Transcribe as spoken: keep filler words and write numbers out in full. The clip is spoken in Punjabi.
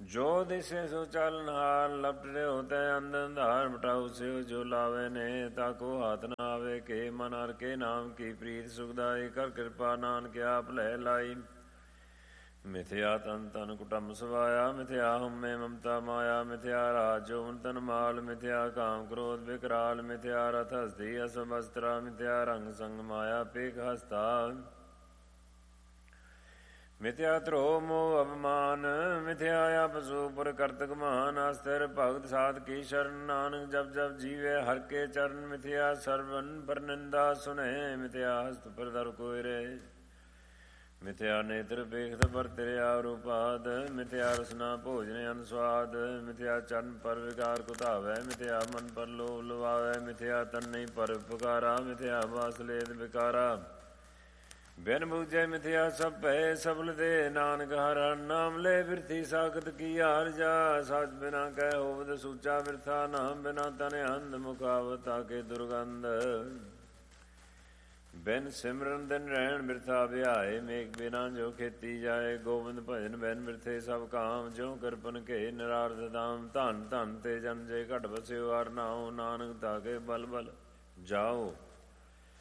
ਜੋ ਦਿਸੇ ਸੋ ਚਲਨ ਹਾਰ, ਲਪਟ ਰਿਓ ਤੈ ਅੰਧ ਅੰਧਾਰ, ਮਟਾਉ ਸਿਓ ਜੋ ਲਾਵੇ ਨੇ, ਤਾਕੋ ਹਾਥ ਨਾ ਆਵੇ ਕੇ। ਮਨ ਹਰਿ ਕੇ ਨਾਮ ਕੀ ਪ੍ਰੀਤ ਸੁਖਦਾਈ, ਕਰ ਕਿਰਪਾ ਨਾਨਕ ਆਪ ਲੈ ਲਾਈ। ਮਿਥਿਆ ਤਨ ਤਨ ਕੁਟੰਬ ਸਵਾਇਆ, ਮਿਥਿਆ ਹਉਮੈ ਮਮਤਾ ਮਾਇਆ, ਮਿਥਿਆ ਰਾਜ ਜੋਨ ਤਨ ਮਾਲ, ਮਿਥਿਆ ਕਾਮ ਕ੍ਰੋਧ ਵਿਕਰਾਲ, ਮਿਥਿਆ ਰਥ ਹਸਤੀ ਅਸਭ ਅਸਤਰਾ, ਮਿਥਿਆ ਰੰਗ ਸੰਗ ਮਾਇਆ ਪੇਖ ਹਸਤਾ। ਮਿਥਿਆ ਧਰੋ ਮੋਹ ਅਭਿਮਾਨ, ਮਿਥਿਆ ਆਪ ਸੂਪਰ ਕਰਤਕ ਮਾਨ, ਅਸਥਿਰ ਭਗਤ ਸਾਧ ਕੀ ਸ਼ਰਨ, ਨਾਨਕ ਜਪ ਜਪ ਜੀਵੇ ਹਰਿ ਕੇ ਚਰਨ। ਮਿਥਿਆ ਸਰਵਨ ਪਰ ਨਿੰਦਾ ਸੁਣੇ, ਮਿਥਿਆ ਹਸਤ ਪਰ ਦਰ ਕੋਇ ਰੇ, ਮਿਥਿਆ ਨੇਤਰ ਵੇਖਤ ਪਰ ਤਿਰਿਆ ਰੂਪਾਦ, ਮਿਥਿਆ ਰਸਨਾ ਭੋਜਨ ਅਨੁਸਵਾਦ, ਮਿਥਿਆ ਚਰਨ ਪਰ ਵਿਕਾਰ ਕੁਧਾਵੈ, ਮਿਥਿਆ ਮਨ ਪਰ ਲੋਭ ਲਵਾਵੈ, ਮਿਥਿਆ ਤਨ ਨਹੀਂ ਪਰ ਪੁਕਾਰਾ, ਮਿਥਿਆ ਬਾਸ ਲੇਦ ਵਿਕਾਰਾ। ਬਿਨ ਬੂਝੈ ਮਿਥਿਆ ਸਭ ਭੈ, ਸਬਲ ਦੇ ਨਾਨਕ ਹਰਿ ਹਰਿ ਨਾਮ ਲੈ, ਬਿਰਥੀ ਸਾਖਤ ਕੀ ਹਾਰ ਜਾ, ਸਚ ਬਿਨਾ ਕਹਿ ਹੋਵਦ ਸੂਚਾ ਬਿਰਥਾ, ਨਾਮ ਬਿਨਾ ਤਨ ਅੰਧ ਮੁਖਾਵਤ ਤਾਕੇ ਦੁਰਗੰਧ। ਬਿਨ ਸਿਮਰਨ ਦਿਨ ਰਹਿਣ ਬਿਰਥਾ ਵਿਆਏ, ਮੇਘ ਬਿਨਾ ਜੋ ਖੇਤੀ ਜਾਏ, ਗੋਬਿੰਦ ਭਜਨ ਬਿਨ ਬਿਰਥੇ ਸਭ ਕਾਮ, ਜਿਉ ਕਿਰਪਨ ਕੇ ਨਿਰਾਰਥ ਦਾਮ। ਧਨ ਧਨ ਤੇ ਜਨ ਜੇ ਘਟ ਬਸਿਓ ਹਰਿ ਨਾਉ, ਨਾਨਕ ਤਾਕੇ ਬਲ ਬਲ ਜਾਓ।